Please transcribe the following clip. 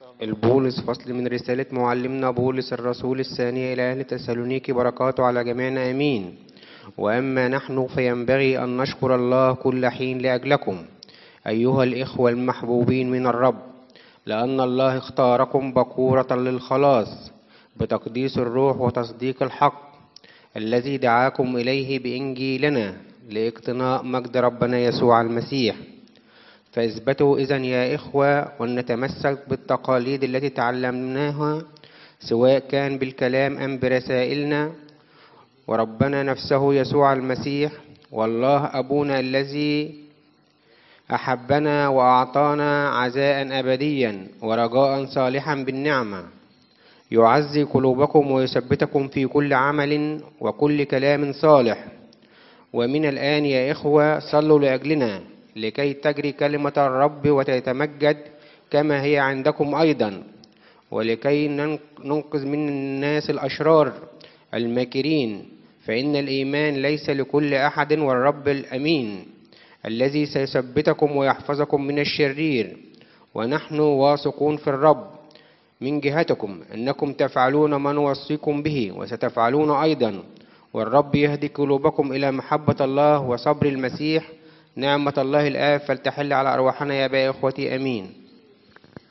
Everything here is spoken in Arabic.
البولس فصل من رسالة معلمنا بولس الرسول الثانية إلى أهل تسالونيكي، بركاته على جميعنا آمين. وأما نحن فينبغي أن نشكر الله كل حين لأجلكم أيها الإخوة المحبوبين من الرب، لأن الله اختاركم بكورة للخلاص بتقديس الروح وتصديق الحق الذي دعاكم إليه بإنجيلنا لاقتناء مجد ربنا يسوع المسيح. فاثبتوا إذن يا إخوة ولنتمسك بالتقاليد التي تعلمناها، سواء كان بالكلام أم برسائلنا. وربنا نفسه يسوع المسيح والله أبونا الذي أحبنا وأعطانا عزاء أبديا ورجاء صالحا بالنعمة يعزي قلوبكم ويثبتكم في كل عمل وكل كلام صالح. ومن الآن يا إخوة صلوا لأجلنا لكي تجري كلمة الرب وتتمجد كما هي عندكم أيضا، ولكي ننقذ من الناس الأشرار الماكرين، فإن الإيمان ليس لكل أحد، والرب الأمين الذي سيثبتكم ويحفظكم من الشرير. ونحن واثقون في الرب من جهتكم أنكم تفعلون ما نوصيكم به وستفعلون أيضا، والرب يهدي قلوبكم إلى محبة الله وصبر المسيح. نعمة الله الآب فلتحل على أرواحنا يا باقي إخوتي، آمين.